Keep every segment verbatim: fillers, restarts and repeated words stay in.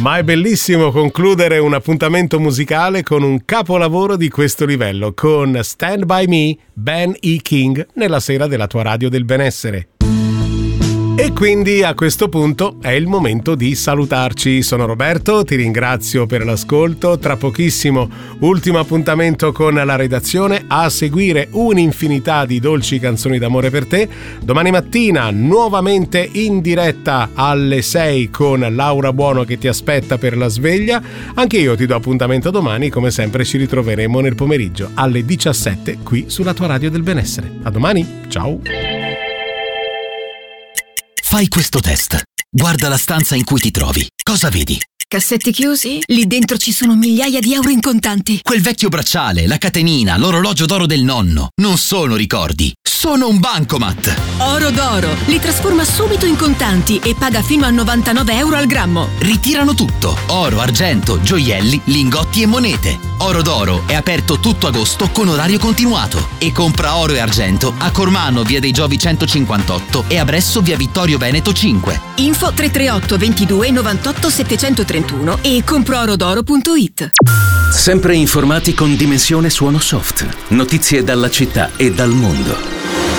Ma è bellissimo concludere un appuntamento musicale con un capolavoro di questo livello, con Stand By Me, Ben E. King, nella sera della tua radio del benessere. E quindi a questo punto è il momento di salutarci. Sono Roberto, ti ringrazio per l'ascolto. Tra pochissimo ultimo appuntamento con la redazione, a seguire un'infinità di dolci canzoni d'amore per te. Domani mattina nuovamente in diretta alle sei con Laura Buono che ti aspetta per la sveglia. Anche io ti do appuntamento domani, come sempre ci ritroveremo nel pomeriggio alle diciassette qui sulla tua radio del benessere. A domani, ciao! Fai questo test. Guarda la stanza in cui ti trovi. Cosa vedi? Cassetti chiusi? Lì dentro ci sono migliaia di euro in contanti. Quel vecchio bracciale, la catenina, l'orologio d'oro del nonno. Non sono ricordi, sono un bancomat. Oro d'oro. Li trasforma subito in contanti e paga fino a novantanove euro al grammo. Ritirano tutto. Oro, argento, gioielli, lingotti e monete. Oro d'oro è aperto tutto agosto con orario continuato. E compra oro e argento a Cormano, via dei Giovi centocinquantotto e a Bresso, via Vittorio Veneto cinque. Info tre tre otto ventidue novantotto settecentotrentuno e comproorodoro punto it. Sempre informati con Dimensione Suono Soft. Notizie dalla città e dal mondo.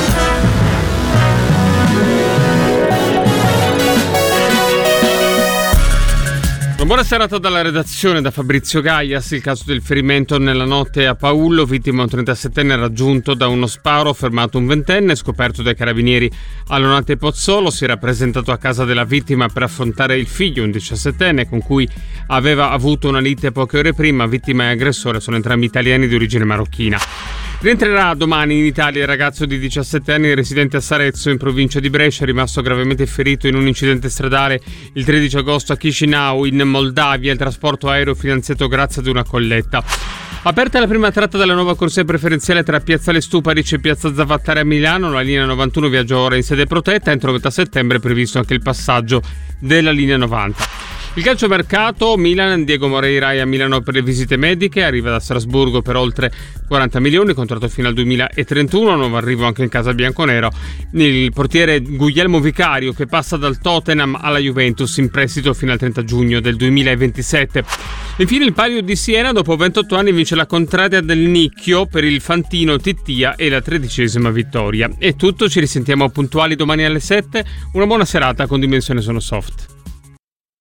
Buona serata dalla redazione, da Fabrizio Gaias. Il caso del ferimento nella notte a Paullo, vittima un trentasettenne raggiunto da uno sparo, fermato un ventenne, scoperto dai carabinieri a Lonate Pozzolo. Si era presentato a casa della vittima per affrontare il figlio, un diciassettenne, con cui aveva avuto una lite poche ore prima. Vittima e aggressore sono entrambi italiani di origine marocchina. Rientrerà domani in Italia il ragazzo di diciassette anni residente a Sarezzo, in provincia di Brescia, rimasto gravemente ferito in un incidente stradale il tredici agosto a Chisinau, in Moldavia. Il trasporto aereo finanziato grazie ad una colletta. Aperta la prima tratta della nuova corsia preferenziale tra Piazzale Stuparic e Piazza Zavattari a Milano. La linea novantuno viaggia ora in sede protetta. Entro metà settembre è previsto anche il passaggio della linea novanta. Il calciomercato, Milan, Diego Moreira a Milano per le visite mediche, arriva da Strasburgo per oltre quaranta milioni, contratto fino al duemilatrentuno, nuovo arrivo anche in casa bianconero, il portiere Guglielmo Vicario che passa dal Tottenham alla Juventus in prestito fino al trenta giugno del duemilaventisette. Infine il Palio di Siena, dopo ventotto anni vince la Contrada del Nicchio per il Fantino Tittia e la tredicesima vittoria. È tutto, ci risentiamo puntuali domani alle sette, una buona serata con Dimensione Sono Soft.